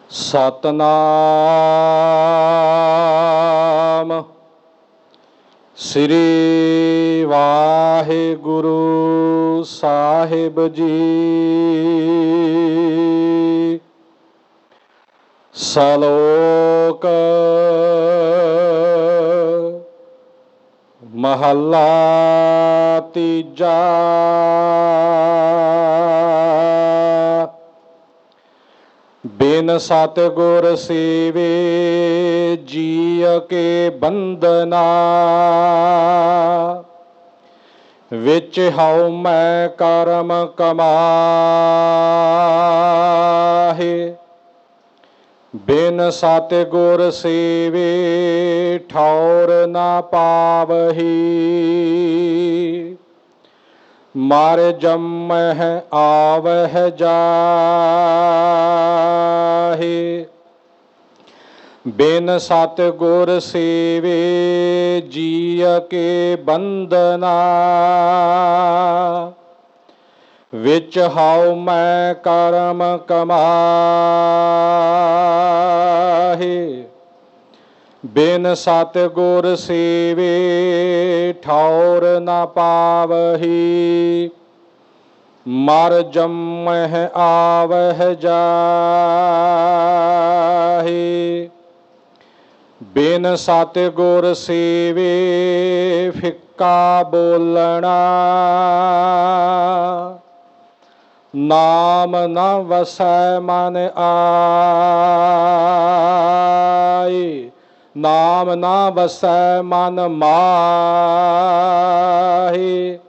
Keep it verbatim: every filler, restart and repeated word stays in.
ਸਤਨਾਮ ਸ੍ਰੀ ਵਾਹਿਗੁਰੂ ਸਾਹਿਬ ਜੀ। ਸਲੋਕ ਮਹੱਲਾ ਤੀਜਾ। ਬਿਨ ਸਤਿਗੁਰ ਸੇਵੇ ਜੀਅ ਕੇ ਬੰਧਨਾ, ਵਿੱਚ ਹਉ ਮੈਂ ਕਰਮ ਕਮਾਹੇ। ਬਿਨ ਸਤਿਗੁਰ ਸੇਵੇ ਠੌਰ ਨਾ ਪਾਵਹੀ, ਮਰ ਜੰਮਹਿ ਆਵਹਿ ਜਾਹੇ। ਬਿਨ ਸਤਿਗੁਰ ਸੇਵੇ ਜੀਅ ਕੇ ਬੰਧਨਾ, ਵਿੱਚ ਹਉ ਮੈਂ ਕਰਮ ਕਮਾਹੇ। ਬਿਨ ਸਤਿਗੁਰ ਸੇਵੇ ਠੌਰ ਨਾ ਪਾਵਹੀ, ਮਰ ਜੰਮਹਿ ਆਵਹਿ ਜਾਹੇ। ਬਿਨ ਸਤਿਗੁਰ ਸੇਵੇ ਫਿੱਕਾ ਬੋਲਣਾ, ਨਾਮ ਨ ਵਸੈ ਮਨ ਆਏ। ਨਾਮ ਨ ਵਸੈ ਮਨ ਮਾਹੇ।